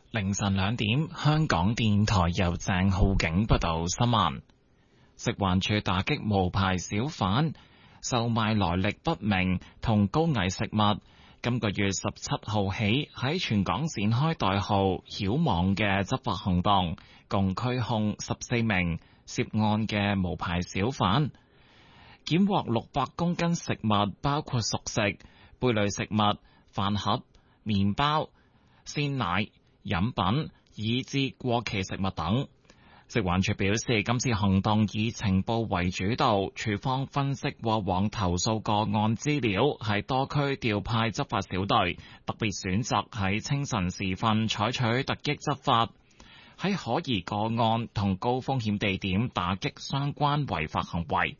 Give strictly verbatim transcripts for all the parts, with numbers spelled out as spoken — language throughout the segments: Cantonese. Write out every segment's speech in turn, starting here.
凌晨兩點，香港電台由鄭浩景報道新聞。食環署打擊無牌小販售賣來歷不明同高危食物，今個月十七號起喺全港展開代號曉網嘅執法行動，共拘控十四名涉案嘅無牌小販，檢獲六百公斤食物，包括熟食、貝類食物、飯盒、麵包、鮮奶、飲品以至過期食物等。食環署表示，今次行動以情報為主導，署方分析過往投訴個案資料，喺多區調派執法小隊，特別選擇喺清晨時分採取突擊執法，喺可疑個案同高風險地點打擊相關違法行為。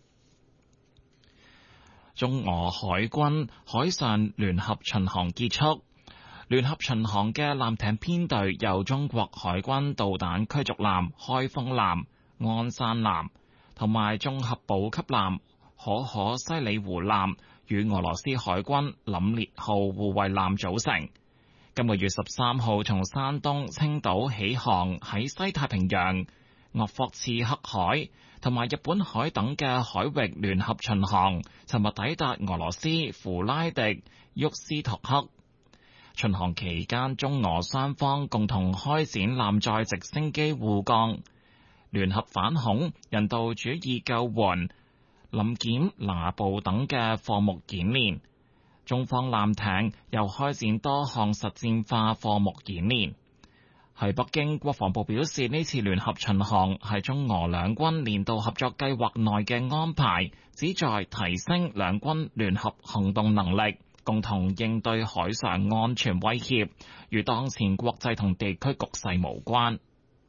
中俄海軍海上聯合巡航結束。聯合巡航嘅艦艇編隊由中國海軍導彈驅逐艦開封艦、鞍山艦同埋綜合補給艦可可西里湖艦與俄羅斯海軍凛烈號護衛艦組成。今個月十三號從山東青島起航，喺西太平洋、鄂霍次克海同埋日本海等嘅海域聯合巡航，尋日抵達俄羅斯弗拉迪沃斯托克。巡航期間，中俄雙方共同開展艦載直升機護降、聯合反恐、人道主義救援、臨檢拿捕等嘅課目演練。中方艦艇又開展多項實戰化課目演練。喺北京，國防部表示，呢次聯合巡航係中俄兩軍年度合作計劃內嘅安排，旨在提升兩軍聯合行動能力，共同應對海上安全威脅，與當前國際同地區局勢無關。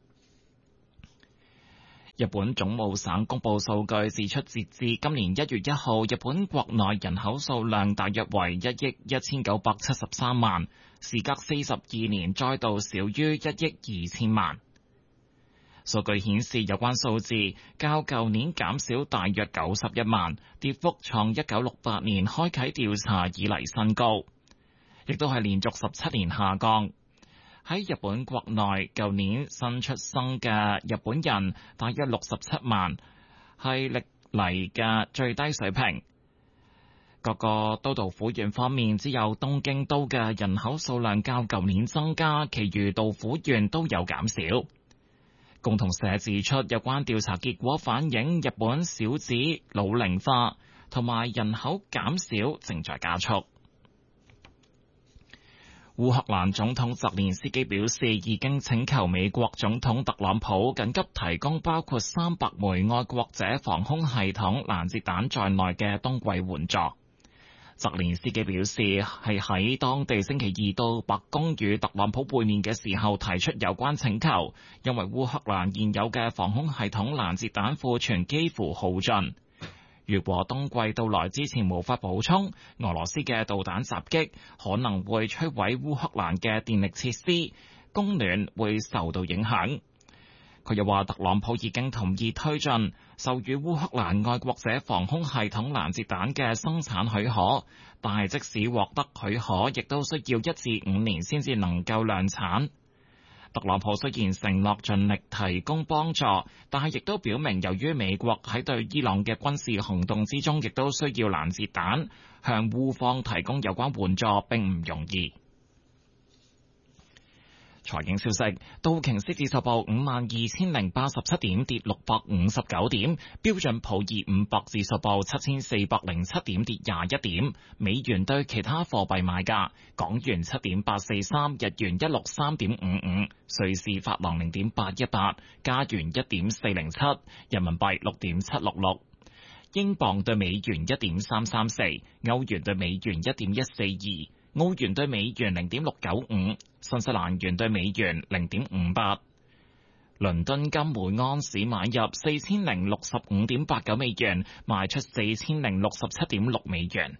日本總務省公布數據指出，截至今年一月一號，日本國內人口數量大約為一億一千九百七十三萬，時隔四十二年再度少於一億二千萬。數據顯示，有關數字較舊年減少大約九十一萬，跌幅創一九六八年開啟調查以嚟新高，亦都係連續十七年下降。喺日本國內，舊年新出生嘅日本人大約六十七萬，係歷嚟嘅最低水平。各個都道府縣方面，只有東京都嘅人口數量較舊年增加，其餘道府縣都有減少。共同社指出，有關調查結果反映日本少子老齡化同埋人口減少正在加速。烏克蘭總統澤連斯基表示，已經請求美國總統特朗普緊急提供包括三百枚愛國者防空系統攔截彈在內嘅冬季援助。澤連斯基表示，係喺當地星期二到白宮與特朗普會面嘅時候提出有關請求，因為烏克蘭現有嘅防空系統攔截彈庫存幾乎耗盡。如果冬季到來之前無法補充，俄羅斯嘅導彈襲擊可能會摧毀烏克蘭嘅電力設施，供暖會受到影響。佢又話，特朗普已經同意推進授予烏克蘭愛國者防空系統攔截彈嘅生產許可，但係即使獲得許可，亦都需要一至五年先至能夠量產。特朗普雖然承諾盡力提供幫助，但係亦都表明，由於美國喺對伊朗嘅軍事行動之中，亦都需要攔截彈，向烏方提供有關援助並唔容易。財經消息，道瓊斯指數報五萬二千零八十七點，跌六百五十九點；標準普爾五百指數報七千四百零七點，跌廿一點。美元對其他貨幣買價：港元七點八四三，日元一六三點五五，瑞士法郎零點八一八，加元一點四零七，人民幣六點七六六，英鎊對美元一點三三四，歐元對美元一點一四二。澳元對美元零點六九五，新西蘭元對美元零點五八。倫敦金每安士買入四千零六十五點八九美元，賣出四千零六十七點六美元。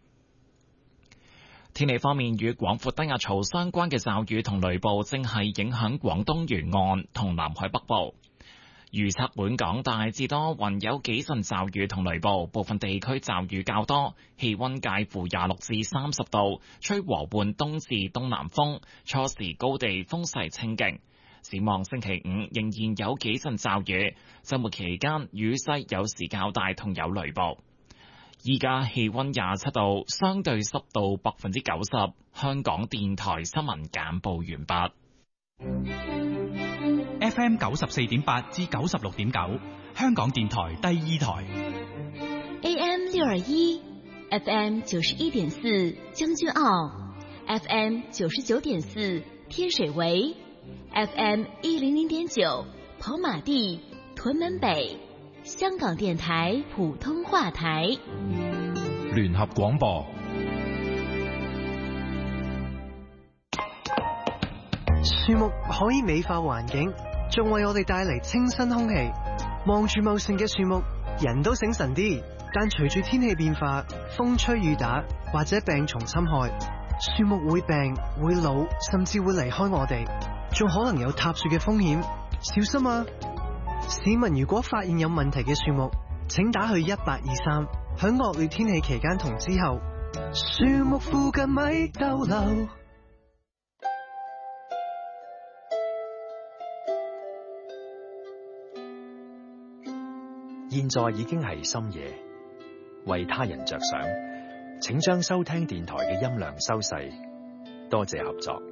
天氣方面，與廣闊低壓槽相關嘅驟雨同雷暴正係影響廣東沿岸同南海北部。 預測本港大致多雲，有幾陣驟雨同雷暴，部分地區驟雨較多，氣溫介乎廿六至三十度，吹和緩東至東南風，初時高地風勢清勁。展望星期五仍然有幾陣驟雨，週末期間雨勢有時較大同有雷暴。依家氣溫廿七度，相對濕度百分之九十。香港電台新聞簡報完畢。 F M 九十四點八至九十六點九，香港電台第二台。 A M 六二一 ，F M 九十一點四將軍澳 ，F M 九十九點四天水圍 ，F M 一零零點九跑馬地屯門北，香港電台普通話台。 聯合廣播。 樹木可以美化環境，仲為我哋帶嚟清新空氣。望住茂盛嘅樹木，人都醒神啲。但隨住天氣變化，風吹雨打或者病蟲侵害，樹木會病、會老，甚至會離開我哋，仲可能有塌樹嘅風險。小心啊！市民如果發現有問題嘅樹木，請打去一八二三，響惡劣天氣期間同之後，樹木附近咪逗留。 現在已經係深夜，為他人着想，請將收聽電台嘅音量收細，多謝合作。